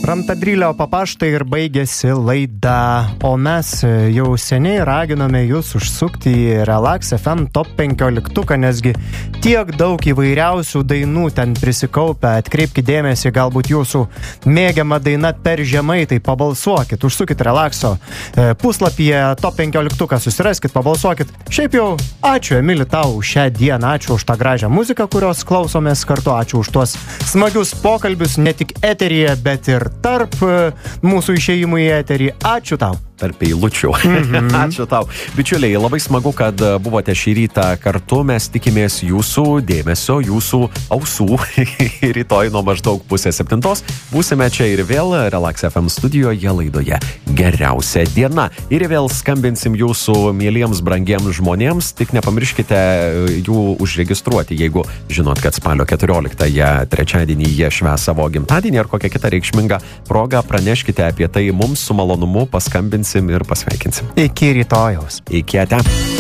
Ramtadrylio papaštai ir baigėsi laida, o mes jau seniai raginame jūs užsukti į Relax FM Top 15, nesgi tiek daug įvairiausių dainų ten prisikaupę. Atkreipkite dėmesį, galbūt jūsų mėgiama daina per žemai, tai pabalsuokit, užsukit Relaxo puslapyje Top 15, susiraskit, pabalsuokit. Šiaip jau, ačiū Emili tau šią dieną, ačiū už tą gražią muziką, kurios klausomės kartu, ačiū už tuos smagius pokalbius, ne tik eteryje, bet ir tarp mūsų išėjimų į eterį. Ačiū tau. Tarp eilučių. Ačiū tau. Bičiuliai, labai smagu, kad buvote šį rytą kartu. Mes tikimės jūsų dėmesio, jūsų ausų. Rytoj nuo maždaug 6:30 būsime čia ir vėl Relax FM studijoje laidoje Geriausia diena. Ir vėl skambinsim jūsų mieliems, brangiems žmonėms. Tik nepamirškite jų užregistruoti, jeigu žinot, kad spalio 14-ąją trečiadienį jie švęs savo gimtadienį ar kokią kitą reikšmingą progą, praneškite apie tai mums, su malonumu paskambinsim ir pasveikinsim. Iki rytojaus. Iki ate.